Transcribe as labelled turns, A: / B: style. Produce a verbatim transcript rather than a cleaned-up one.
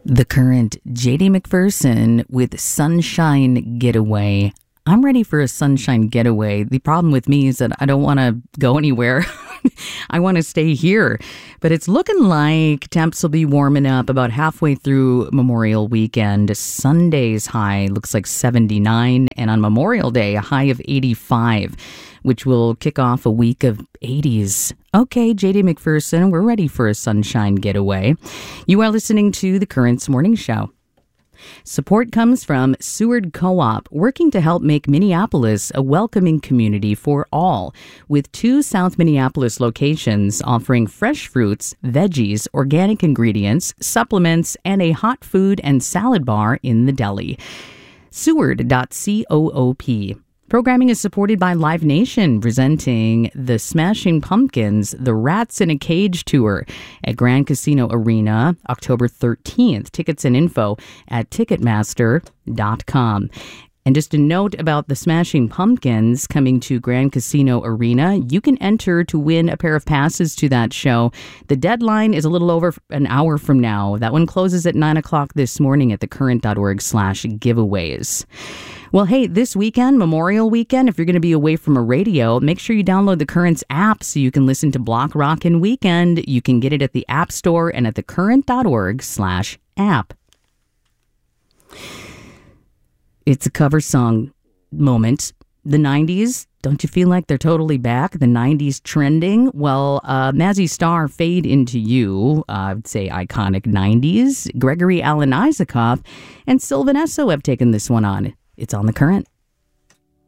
A: The Current, J D McPherson with Sunshine Getaway. I'm ready for a sunshine getaway. The problem with me is that I don't want to go anywhere. I want to stay here. But it's looking like temps will be warming up about halfway through Memorial Weekend. Sunday's high looks like seventy-nine, and on Memorial Day, a high of eighty-five, which will kick off a week of eighties. Okay, J D McPherson, we're ready for a sunshine getaway. You are listening to The Currents Morning Show. Support comes from Seward Co-op, working to help make Minneapolis a welcoming community for all, with two South Minneapolis locations offering fresh fruits, veggies, organic ingredients, supplements, and a hot food and salad bar in the deli. Seward dot coop. Programming is supported by Live Nation, presenting the Smashing Pumpkins, The Rats in a Cage Tour at Grand Casino Arena, October thirteenth. Tickets and info at ticketmaster dot com. And just a note about the Smashing Pumpkins coming to Grand Casino Arena. You can enter to win a pair of passes to that show. The deadline is a little over an hour from now. That one closes at nine o'clock this morning at thecurrent.org slash giveaways. Well, hey, this weekend, Memorial Weekend, if you're going to be away from a radio, make sure you download the Currents app so you can listen to Block Rockin' Weekend. You can get it at the App Store and at thecurrent.org slash app. It's a cover song moment. The nineties, don't you feel like they're totally back? The nineties trending? Well, uh, Mazzy Star, Fade Into You, uh, I would say iconic nineties. Gregory Alan Isaacoff and Sylvan Esso have taken this one on. It's on The Current.